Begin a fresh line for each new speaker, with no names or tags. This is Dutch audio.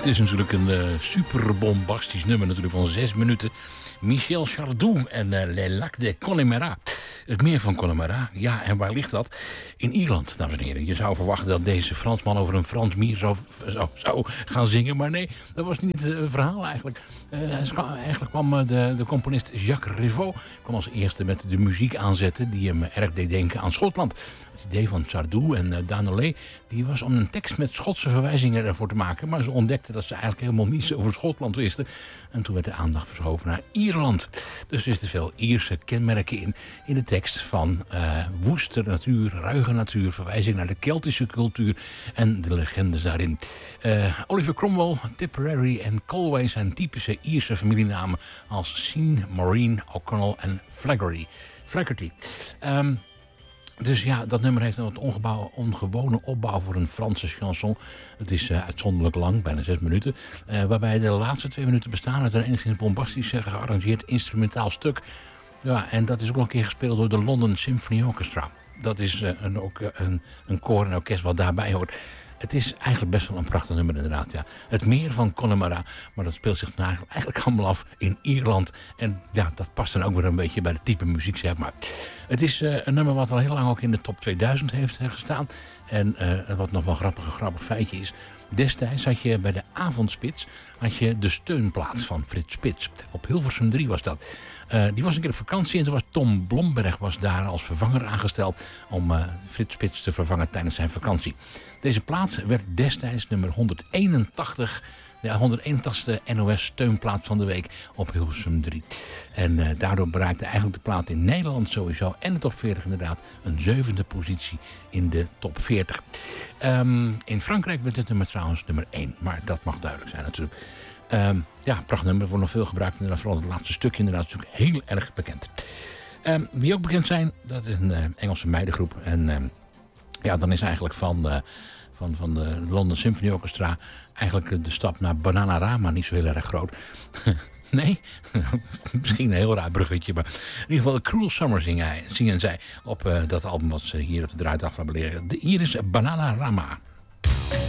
Het is natuurlijk een super bombastisch nummer natuurlijk van 6 minuten. Michel Sardou en Les Lacs de Connemara. Het meer van Connemara. Ja, en waar ligt dat? In Ierland, dames en heren. Je zou verwachten dat deze Fransman over een Frans mier zou gaan zingen. Maar nee, dat was niet het verhaal eigenlijk. Eigenlijk kwam de componist Jacques Rivaux kwam als eerste met de muziek aanzetten die hem erg deed denken aan Schotland. Het idee van Sardou en Danelé die was om een tekst met Schotse verwijzingen ervoor te maken. Maar ze ontdekten dat ze eigenlijk helemaal niets over Schotland wisten. En toen werd de aandacht verschoven naar Ierland. Dus er zitten veel Ierse kenmerken in de tekst van woeste natuur, ruige natuur, verwijzing naar de Keltische cultuur en de legendes daarin. Oliver Cromwell, Tipperary en Galway zijn typische Ierse familienamen als Sean, Maureen, O'Connell en Flaherty. Dus ja, dat nummer heeft een wat ongewone opbouw voor een Franse chanson. Het is uitzonderlijk lang, bijna 6 minuten. Waarbij de laatste 2 minuten bestaan uit een enigszins bombastisch gearrangeerd instrumentaal stuk. Ja, en dat is ook nog een keer gespeeld door de London Symphony Orchestra. Dat is ook een koor en orkest wat daarbij hoort. Het is eigenlijk best wel een prachtig nummer inderdaad. Ja. Het meer van Connemara, maar dat speelt zich eigenlijk allemaal af in Ierland. En ja, dat past dan ook weer een beetje bij de type muziek, zeg maar. Het is een nummer wat al heel lang ook in de top 2000 heeft gestaan. En wat nog wel grappig feitje is. Destijds had je bij de Avondspits de steunplaats van Frits Spits. Op Hilversum 3 was dat. Die was een keer op vakantie en toen was Tom Blomberg daar als vervanger aangesteld om Frits Spits te vervangen tijdens zijn vakantie. Deze plaats werd destijds nummer 181, de 181ste NOS steunplaat van de week op Hilversum 3. En daardoor bereikte eigenlijk de plaat in Nederland sowieso en de top 40 inderdaad een 7e positie in de top 40. In Frankrijk werd het nummer trouwens nummer 1, maar dat mag duidelijk zijn natuurlijk. Ja, prachtnummer, wordt nog veel gebruikt. Inderdaad, vooral het laatste stukje inderdaad is natuurlijk heel erg bekend. Wie ook bekend zijn, dat is een Engelse meidengroep. En ja, dan is eigenlijk van de London Symphony Orchestra eigenlijk de stap naar Bananarama niet zo heel erg groot. Nee, misschien een heel raar bruggetje, maar in ieder geval de Cruel Summer zingen zij op dat album wat ze hier op de draaitafel hebben leren. Hier is Bananarama.